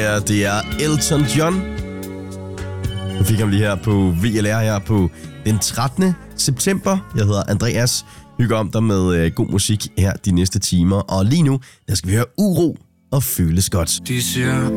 her, det er Elton John. Du fik ham lige her på VLR her på den 13. september. Jeg hedder Andreas. Hygger om dig med god musik her de næste timer. Og lige nu, der skal vi høre Uro og Føles Godt. De siger,